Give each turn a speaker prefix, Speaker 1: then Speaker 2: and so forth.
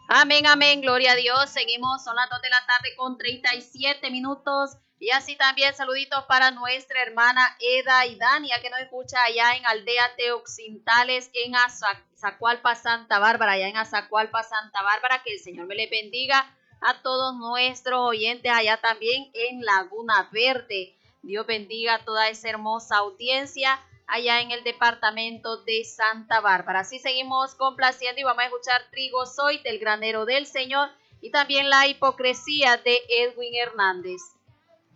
Speaker 1: Amén, amén, gloria a Dios. Seguimos, son las 2 de la tarde con 37 minutos. Y así también saluditos para nuestra hermana Eda y Dania, que nos escucha allá en Aldea Teoxintales, en Azacualpa, Santa Bárbara, allá en Azacualpa, Santa Bárbara. Que el Señor me le bendiga a todos nuestros oyentes allá también en Laguna Verde. Dios bendiga a toda esa hermosa audiencia allá en el departamento de Santa Bárbara. Así seguimos complaciendo y vamos a escuchar Trigo Soy del Granero del Señor y también La Hipocresía de Edwin Hernández.